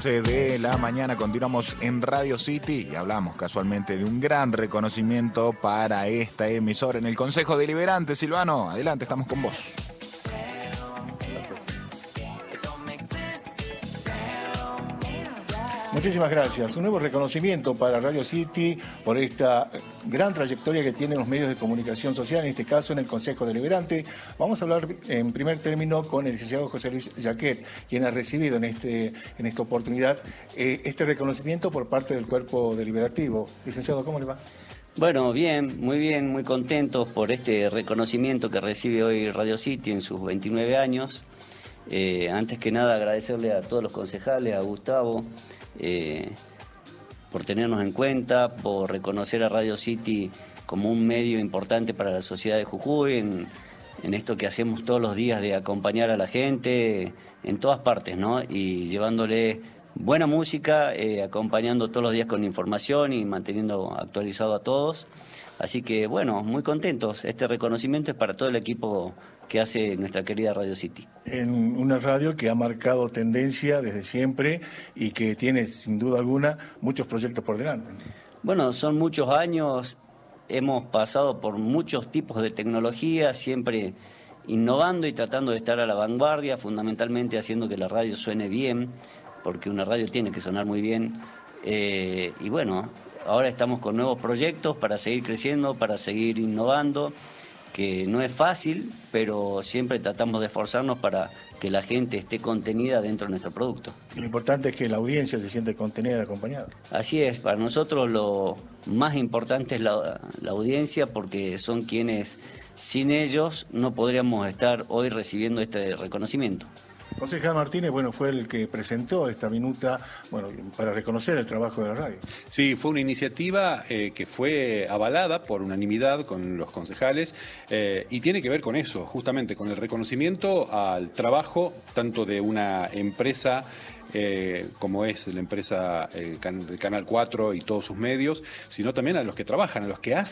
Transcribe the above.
11 de la mañana continuamos en Radio City y hablamos casualmente de un gran reconocimiento para esta emisora en el Consejo Deliberante. Silvano, adelante, estamos con vos. Muchísimas gracias. Un nuevo reconocimiento para Radio City por esta gran trayectoria que tienen los medios de comunicación social, en este caso en el Consejo Deliberante. Vamos a hablar en primer término con el licenciado José Luis Jaquet, quien ha recibido en esta oportunidad este reconocimiento por parte del Cuerpo Deliberativo. Licenciado, ¿cómo le va? Bueno, bien, muy contentos por este reconocimiento que recibe hoy Radio City en sus 29 años. Antes que nada agradecerle a todos los concejales, a Gustavo, por tenernos en cuenta, por reconocer a Radio City como un medio importante para la sociedad de Jujuy, en esto que hacemos todos los días de acompañar a la gente en todas partes, ¿no? Y llevándole buena música, acompañando todos los días con información y manteniendo actualizado a todos. Así que bueno, muy contentos. Este reconocimiento es para todo el equipo que hace nuestra querida Radio City. En una radio que ha marcado tendencia desde siempre y que tiene sin duda alguna muchos proyectos por delante. Bueno, son muchos años, hemos pasado por muchos tipos de tecnología, siempre innovando y tratando de estar a la vanguardia, fundamentalmente haciendo que la radio suene bien, porque una radio tiene que sonar muy bien. Y bueno, ahora estamos con nuevos proyectos para seguir creciendo, para seguir innovando, que no es fácil, pero siempre tratamos de esforzarnos para que la gente esté contenida dentro de nuestro producto. Lo importante es que la audiencia se siente contenida y acompañada. Así es, para nosotros lo más importante es la audiencia, porque son quienes, sin ellos, no podríamos estar hoy recibiendo este reconocimiento. Concejal Martínez, bueno, fue el que presentó esta minuta, bueno, para reconocer el trabajo de la radio. Sí, fue una iniciativa que fue avalada por unanimidad con los concejales y tiene que ver con eso, justamente con el reconocimiento al trabajo tanto de una empresa como es la empresa de Canal 4 y todos sus medios, sino también a los que trabajan, a los que hacen